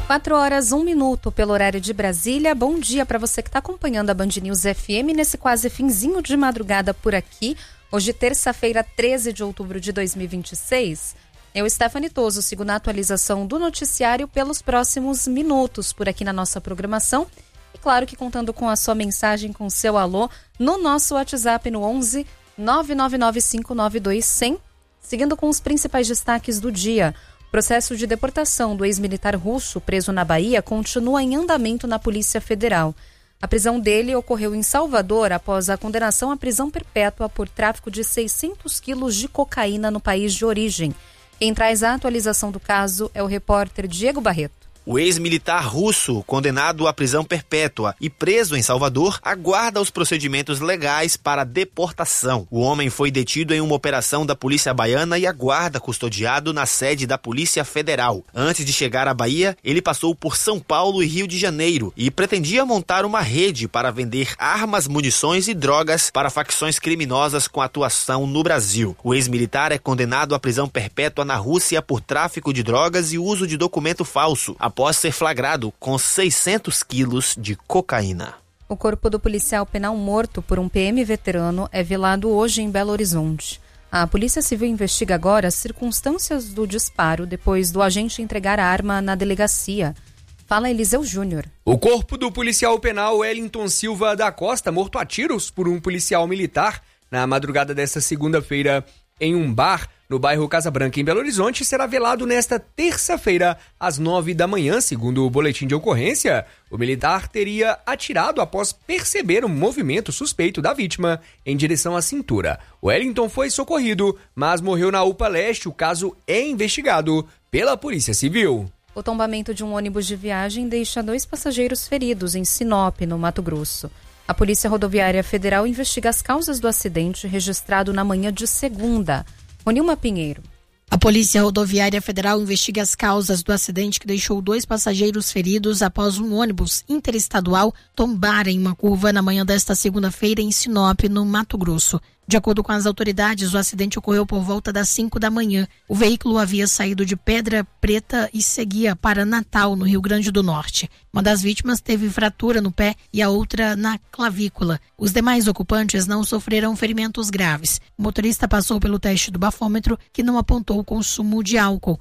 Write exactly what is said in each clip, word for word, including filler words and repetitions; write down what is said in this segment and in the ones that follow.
quatro horas, um minuto pelo horário de Brasília. Bom dia para você que está acompanhando a Band News F M nesse quase finzinho de madrugada por aqui. Hoje, terça-feira, treze de outubro de dois mil e vinte e seis. Eu, Stephanie Toso, sigo na atualização do noticiário pelos próximos minutos por aqui na nossa programação. E claro que contando com a sua mensagem, com o seu alô, no nosso WhatsApp no onze nove nove nove cinco nove dois zero zero. Seguindo com os principais destaques do dia. O processo de deportação do ex-militar russo preso na Bahia continua em andamento na Polícia Federal. A prisão dele ocorreu em Salvador após a condenação à prisão perpétua por tráfico de seiscentos quilos de cocaína no país de origem. Quem traz a atualização do caso é o repórter Diego Barreto. O ex-militar russo, condenado à prisão perpétua e preso em Salvador, aguarda os procedimentos legais para deportação. O homem foi detido em uma operação da Polícia Baiana e aguarda custodiado na sede da Polícia Federal. Antes de chegar à Bahia, ele passou por São Paulo e Rio de Janeiro e pretendia montar uma rede para vender armas, munições e drogas para facções criminosas com atuação no Brasil. O ex-militar é condenado à prisão perpétua na Rússia por tráfico de drogas e uso de documento falso, após ser flagrado com seiscentos quilos de cocaína. O corpo do policial penal morto por um P M veterano é velado hoje em Belo Horizonte. A Polícia Civil investiga agora as circunstâncias do disparo depois do agente entregar a arma na delegacia. Fala Eliseu Júnior. O corpo do policial penal Wellington Silva da Costa, morto a tiros por um policial militar na madrugada desta segunda-feira em um bar no bairro Casa Branca, em Belo Horizonte, será velado nesta terça-feira, às nove da manhã. Segundo o boletim de ocorrência, o militar teria atirado após perceber um movimento suspeito da vítima em direção à cintura. O Wellington foi socorrido, mas morreu na U P A Leste. O caso é investigado pela Polícia Civil. O tombamento de um ônibus de viagem deixa dois passageiros feridos em Sinop, no Mato Grosso. A Polícia Rodoviária Federal investiga as causas do acidente registrado na manhã de segunda. Ronilma Pinheiro. A Polícia Rodoviária Federal investiga as causas do acidente que deixou dois passageiros feridos após um ônibus interestadual tombar em uma curva na manhã desta segunda-feira em Sinop, no Mato Grosso. De acordo com as autoridades, o acidente ocorreu por volta das cinco da manhã. O veículo havia saído de Pedra Preta e seguia para Natal, no Rio Grande do Norte. Uma das vítimas teve fratura no pé e a outra na clavícula. Os demais ocupantes não sofreram ferimentos graves. O motorista passou pelo teste do bafômetro, que não apontou o consumo de álcool.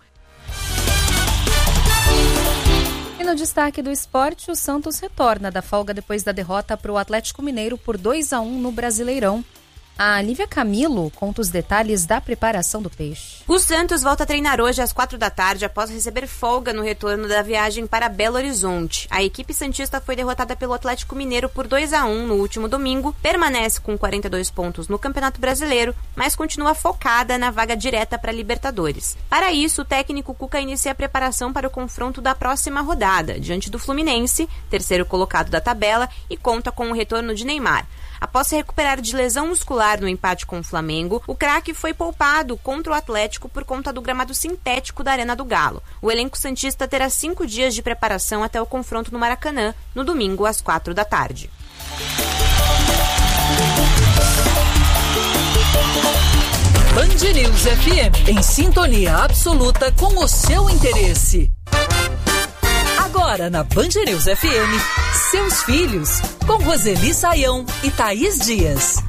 E no destaque do esporte, o Santos retorna da folga depois da derrota para o Atlético Mineiro por dois a um no Brasileirão. A Lívia Camilo conta os detalhes da preparação do Peixe. O Santos volta a treinar hoje às quatro da tarde após receber folga no retorno da viagem para Belo Horizonte. A equipe santista foi derrotada pelo Atlético Mineiro por dois a um no último domingo, permanece com quarenta e dois pontos no Campeonato Brasileiro, mas continua focada na vaga direta para a Libertadores. Para isso, o técnico Cuca inicia a preparação para o confronto da próxima rodada, diante do Fluminense, terceiro colocado da tabela, e conta com o retorno de Neymar. Após se recuperar de lesão muscular no empate com o Flamengo, o craque foi poupado contra o Atlético por conta do gramado sintético da Arena do Galo. O elenco santista terá cinco dias de preparação até o confronto no Maracanã, no domingo às quatro da tarde. Band News F M, em sintonia absoluta com o seu interesse. Agora na Band News F M, Seus Filhos, com Roseli Saião e Thaís Dias.